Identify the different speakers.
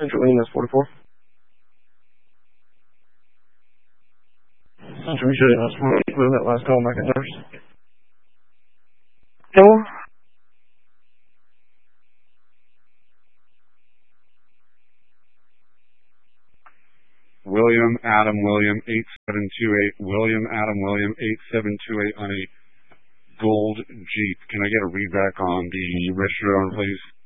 Speaker 1: Central EMS 44. Central, we should have moved that last call back at nurse. Hello?
Speaker 2: William Adam William 8728. William Adam William 8728 on a gold Jeep. Can I get a readback on the registered owner, please?